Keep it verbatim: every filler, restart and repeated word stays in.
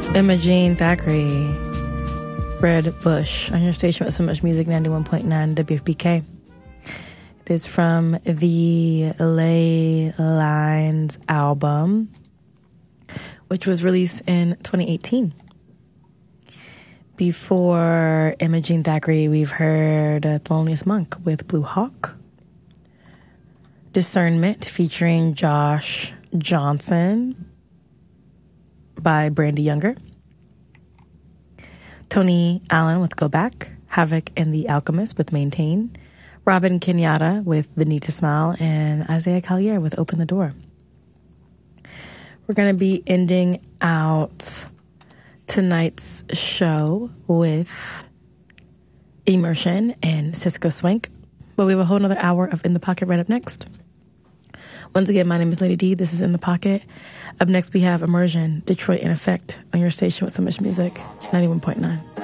Imogene Thackeray, Red Bush, on your station with so much music, ninety-one point nine W F B K. It is from the Ley Lines album, which was released in twenty eighteen. Before Imogene Thackeray, we've heard uh, Thelonious Monk with Blue Hawk. Discernment featuring Josh Johnson by Brandy Younger. Tony Allen with Go Back. Havoc and the Alchemist with Maintain. Robin Kenyatta with The Need to Smile. And Isaiah Collier with Open the Door. We're going to be ending out tonight's show with Immersion and Cisco Swank. But we have a whole nother hour of In the Pocket right up next. Once again, my name is Lady D. This is In the Pocket. Up next, we have Immersion, Detroit in Effect, on your station with so much music, ninety-one point nine.